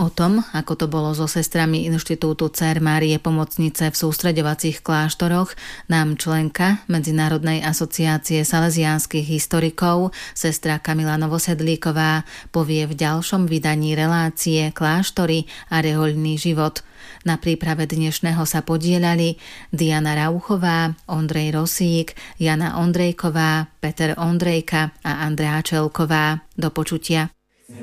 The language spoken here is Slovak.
O tom, ako to bolo so sestrami Inštitútu Dcér Márie Pomocnice v sústreďovacích kláštoroch, nám členka Medzinárodnej asociácie salesiánskych historikov, sestra Kamila Novosedlíková, povie v ďalšom vydaní relácie Kláštory a rehoľný život. Na príprave dnešného sa podieľali Diana Rauchová, Ondrej Rosík, Jana Ondrejková, Peter Ondrejka a Andrea Čelková. Do počutia.